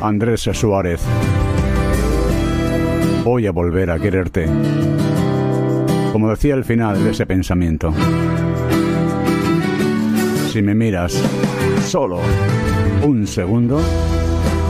Andrés Suárez. Voy a volver a quererte. Como decía al final de ese pensamiento, si me miras solo un segundo,